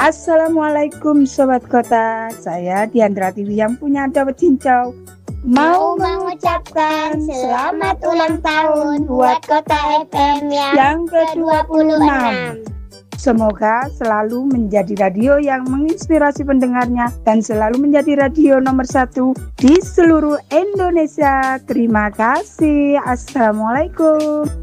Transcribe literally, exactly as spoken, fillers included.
Assalamualaikum Sobat Kota, saya Diandra Tiwi yang punya dawet cincau. Mau mengucapkan selamat ulang tahun buat Kota F M yang ke dua puluh enam. Semoga selalu menjadi radio yang menginspirasi pendengarnya dan selalu menjadi radio nomor satu di seluruh Indonesia. Terima kasih. Assalamualaikum.